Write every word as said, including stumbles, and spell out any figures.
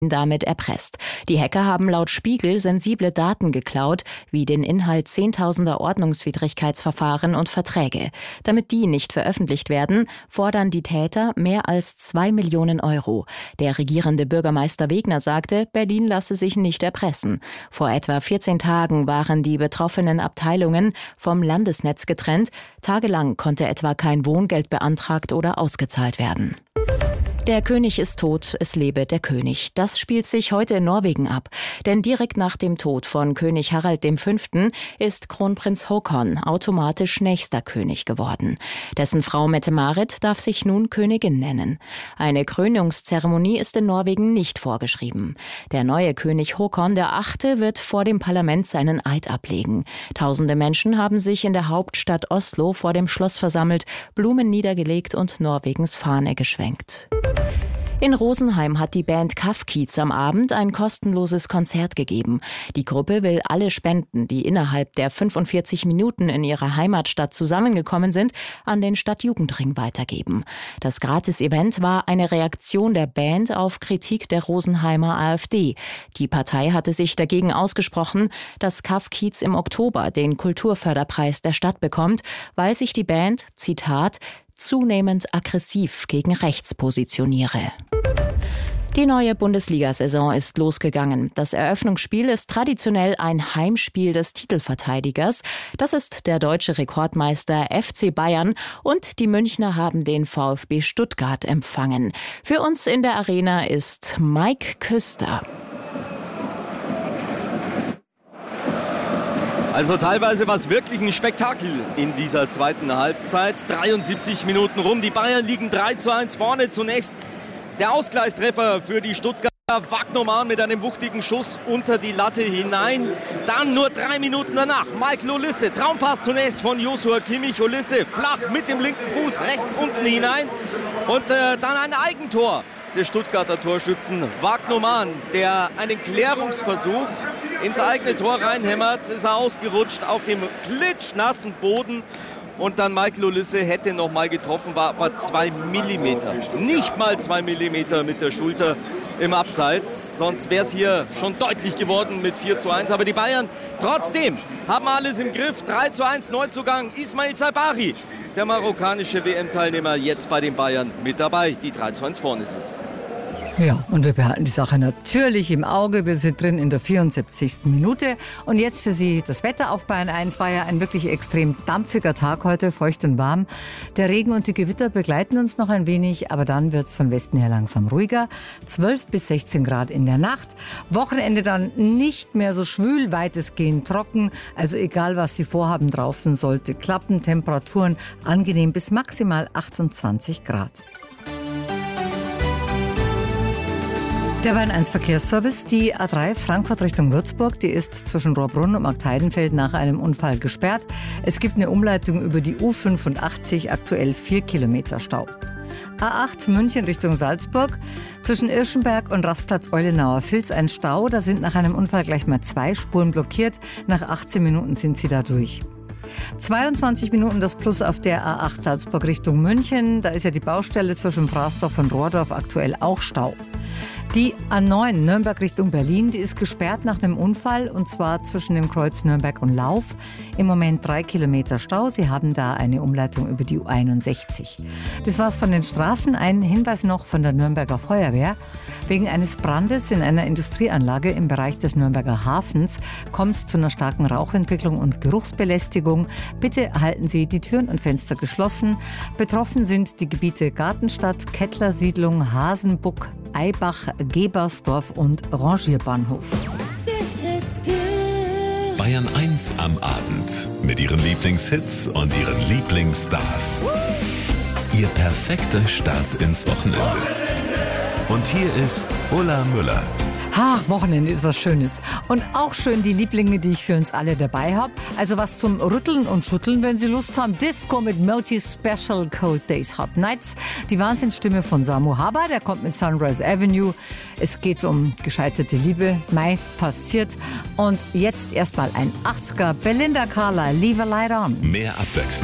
damit erpresst. Die Hacker haben laut Spiegel sensible Daten geklaut, wie den Inhalt zehntausender Ordnungswidrigkeitsverfahren und Verträge. Damit die nicht veröffentlicht werden, fordern die Täter mehr als zwei Millionen Euro. Der regierende Bürgermeister Wegner sagte, Berlin lasse sich nicht erpressen. Vor etwa vierzehn Tagen waren die betroffenen Abteilungen vom Landesnetz getrennt. Tagelang konnte etwa kein Wohngeld beantragt oder ausgezahlt werden. Der König ist tot, es lebe der König. Das spielt sich heute in Norwegen ab. Denn direkt nach dem Tod von König Harald der Fünfte ist Kronprinz Haakon automatisch nächster König geworden. Dessen Frau Mette-Marit darf sich nun Königin nennen. Eine Krönungszeremonie ist in Norwegen nicht vorgeschrieben. Der neue König Haakon der Achte wird vor dem Parlament seinen Eid ablegen. Tausende Menschen haben sich in der Hauptstadt Oslo vor dem Schloss versammelt, Blumen niedergelegt und Norwegens Fahne geschwenkt. In Rosenheim hat die Band Kaff Kiez am Abend ein kostenloses Konzert gegeben. Die Gruppe will alle Spenden, die innerhalb der fünfundvierzig Minuten in ihrer Heimatstadt zusammengekommen sind, an den Stadtjugendring weitergeben. Das Gratis-Event war eine Reaktion der Band auf Kritik der Rosenheimer AfD. Die Partei hatte sich dagegen ausgesprochen, dass Kaff Kiez im Oktober den Kulturförderpreis der Stadt bekommt, weil sich die Band, Zitat, zunehmend aggressiv gegen rechts positioniere. Die neue Bundesliga-Saison ist losgegangen. Das Eröffnungsspiel ist traditionell ein Heimspiel des Titelverteidigers. Das ist der deutsche Rekordmeister F C Bayern und die Münchner haben den VfB Stuttgart empfangen. Für uns in der Arena ist Mike Küster. Also teilweise war es wirklich ein Spektakel in dieser zweiten Halbzeit. dreiundsiebzig Minuten rum, die Bayern liegen drei zu eins vorne. Zunächst der Ausgleichstreffer für die Stuttgarter. Wagnermann mit einem wuchtigen Schuss unter die Latte hinein. Dann nur drei Minuten danach Michael Olise. Traumpass zunächst von Joshua Kimmich. Olise flach mit dem linken Fuß rechts unten hinein. Und äh, dann ein Eigentor des Stuttgarter Torschützen Wagnermann, der einen Klärungsversuch ins eigene Tor reinhämmert, ist er ausgerutscht auf dem klitschnassen Boden. Und dann Michael Olise hätte noch mal getroffen, war aber zwei Millimeter, nicht mal zwei Millimeter mit der Schulter im Abseits. Sonst wäre es hier schon deutlich geworden mit vier zu eins. Aber die Bayern trotzdem haben alles im Griff. drei zu eins Neuzugang Ismail Sabari, der marokkanische W M-Teilnehmer, jetzt bei den Bayern mit dabei, die drei zu eins vorne sind. Ja, und wir behalten die Sache natürlich im Auge. Wir sind drin in der vierundsiebzigsten Minute. Und jetzt für Sie das Wetter auf Bayern eins. War ja ein wirklich extrem dampfiger Tag heute, feucht und warm. Der Regen und die Gewitter begleiten uns noch ein wenig, aber dann wird es von Westen her langsam ruhiger. zwölf bis sechzehn Grad in der Nacht. Wochenende dann nicht mehr so schwül, weitestgehend trocken. Also egal, was Sie vorhaben draußen, sollte klappen. Temperaturen angenehm bis maximal achtundzwanzig Grad. Der Bayern eins Verkehrsservice, die A drei Frankfurt Richtung Würzburg, die ist zwischen Rohrbrunn und Marktheidenfeld nach einem Unfall gesperrt. Es gibt eine Umleitung über die U fünfundachtzig, aktuell vier Kilometer Stau. A acht München Richtung Salzburg, zwischen Irschenberg und Rastplatz Eulenauer Vils ein Stau. Da sind nach einem Unfall gleich mal zwei Spuren blockiert. Nach achtzehn Minuten sind sie da durch. zweiundzwanzig Minuten das Plus auf der A acht Salzburg Richtung München. Da ist ja die Baustelle zwischen Frasdorf und Rohrdorf, aktuell auch Stau. Die A neun Nürnberg Richtung Berlin, die ist gesperrt nach einem Unfall und zwar zwischen dem Kreuz Nürnberg und Lauf. Im Moment drei Kilometer Stau. Sie haben da eine Umleitung über die U einundsechzig. Das war's von den Straßen. Ein Hinweis noch von der Nürnberger Feuerwehr. Wegen eines Brandes in einer Industrieanlage im Bereich des Nürnberger Hafens kommt es zu einer starken Rauchentwicklung und Geruchsbelästigung. Bitte halten Sie die Türen und Fenster geschlossen. Betroffen sind die Gebiete Gartenstadt, Kettlersiedlung, Hasenbuck, Eibach, Gebersdorf und Rangierbahnhof. Bayern eins am Abend mit ihren Lieblingshits und ihren Lieblingsstars. Ihr perfekter Start ins Wochenende. Und hier ist Ulla Müller. Ach, Wochenende ist was Schönes. Und auch schön die Lieblinge, die ich für uns alle dabei habe. Also was zum Rütteln und Schütteln, wenn Sie Lust haben. Disco mit Moti Special Cold Days Hot Nights. Die Wahnsinnsstimme von Samu Haber, der kommt mit Sunrise Avenue. Es geht um gescheiterte Liebe. Mai passiert. Und jetzt erstmal ein achtziger Belinda Carlisle, Leave a Light On. Mehr Abwechslung.